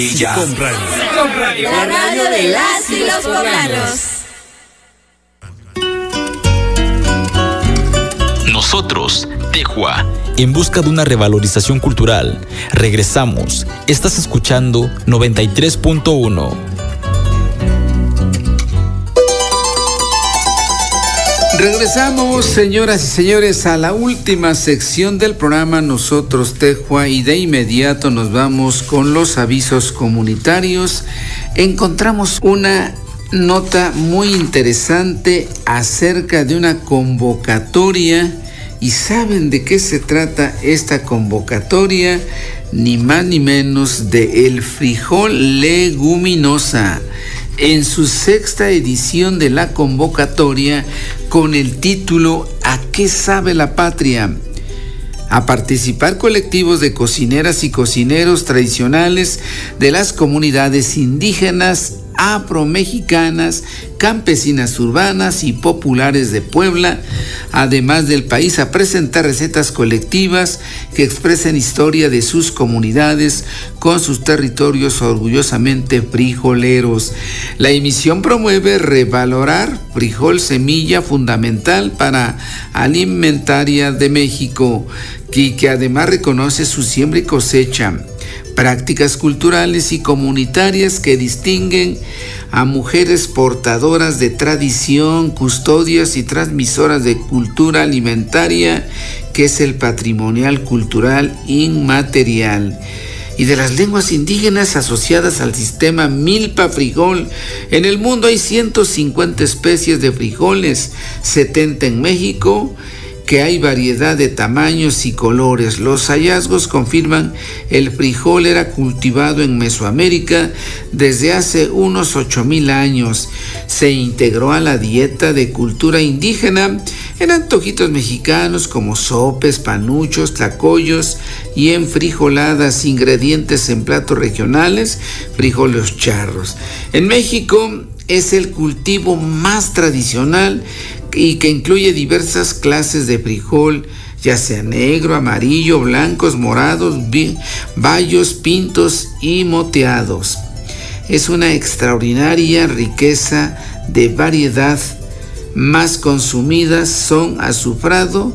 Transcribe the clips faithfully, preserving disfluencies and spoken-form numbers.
Con radio. Con radio. La radio de las y los poblanos. Nosotros, Tejua, en busca de una revalorización cultural. Regresamos. Estás escuchando noventa y tres punto uno. Regresamos, señoras y señores, a la última sección del programa Nosotros Tejua, y de inmediato nos vamos con los avisos comunitarios. Encontramos una nota muy interesante acerca de una convocatoria. ¿Y saben de qué se trata esta convocatoria? Ni más ni menos de el frijol leguminosa, en su sexta edición de la convocatoria con el título ¿A qué sabe la patria? A participar colectivos de cocineras y cocineros tradicionales de las comunidades indígenas, afromexicanas, campesinas urbanas y populares de Puebla, además del país, a presentar recetas colectivas que expresen historia de sus comunidades con sus territorios orgullosamente frijoleros. La emisión promueve revalorar frijol, semilla fundamental para alimentaria de México, y que además reconoce su siembra y cosecha, prácticas culturales y comunitarias que distinguen a mujeres portadoras de tradición, custodias y transmisoras de cultura alimentaria, que es el patrimonial cultural inmaterial, y de las lenguas indígenas asociadas al sistema milpa frijol. En el mundo hay ciento cincuenta especies de frijoles, setenta en México, que hay variedad de tamaños y colores. Los hallazgos confirman el frijol era cultivado en Mesoamérica desde hace unos ocho mil años. Se integró a la dieta de cultura indígena en antojitos mexicanos como sopes, panuchos, tlacoyos y en frijoladas, ingredientes en platos regionales, frijoles charros. En México es el cultivo más tradicional y que incluye diversas clases de frijol, ya sea negro, amarillo, blancos, morados, bayos, pintos y moteados. Es una extraordinaria riqueza de variedad. Más consumidas son azufrado,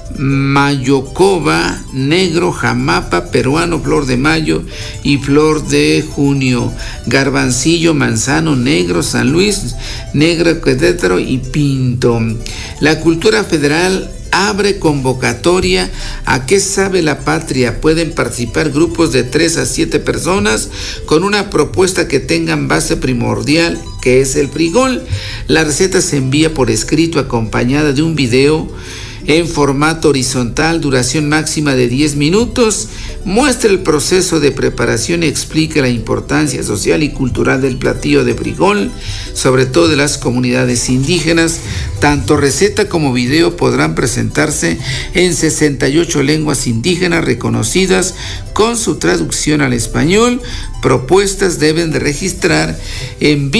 mayocoba, negro, jamapa, peruano, flor de mayo y flor de junio, garbancillo, manzano, negro, San Luis, negro, querétaro y pinto. La cultura federal abre convocatoria a qué sabe la patria. Pueden participar grupos de tres a siete personas con una propuesta que tengan base primordial, que es el frijol. La receta se envía por escrito acompañada de un video en formato horizontal, duración máxima de diez minutos, muestra el proceso de preparación y explica la importancia social y cultural del platillo de frijol, sobre todo de las comunidades indígenas. Tanto receta como video podrán presentarse en sesenta y ocho lenguas indígenas reconocidas con su traducción al español. Propuestas deben de registrar en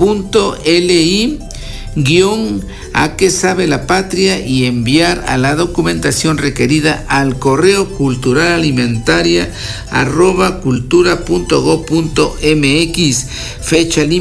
bit.li guión a qué sabe la patria y enviar a la documentación requerida al correo cultural alimentaria arroba cultura punto gob punto mx. Fecha límite